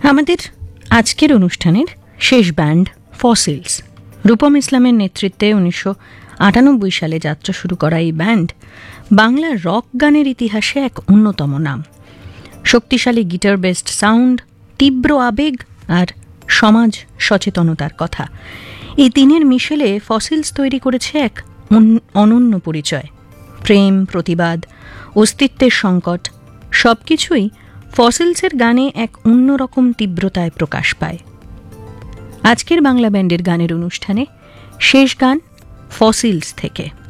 আমাদের আজকের অনুষ্ঠানের শেষ ব্যান্ড ফসিলস। রূপম ইসলামের নেতৃত্বে 1998 সালে যাত্রা শুরু করা এই ব্যান্ড বাংলা রক গানের ইতিহাসে এক অন্যতম নাম। শক্তিশালী গিটার বেসড সাউন্ড, তীব্র আবেগ আর সমাজ সচেতনতার কথা, এই তিনের মিশেলে ফসিলস তৈরি করেছে এক অনন্য পরিচয়। প্রেম, প্রতিবাদ, অস্তিত্বের সংকট সবকিছুই ফসিলসের গানে এক অন্যরকম তীব্রতায় প্রকাশ পায়। আজকের বাংলা ব্যান্ডের গানের অনুষ্ঠানে শেষ গান ফসিলস থেকে।